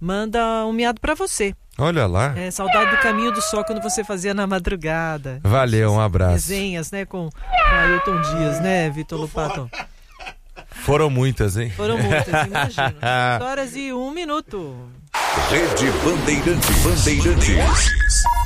manda um miado pra você. Olha lá. Saudade do Caminho do Sol quando você fazia na madrugada. Valeu, um abraço. Resenhas, né, com Ailton Dias, né, Vitor Lopato? Foram muitas, hein? Foram muitas, imagino. 2 horas e 1 minuto. Rede Bandeirantes.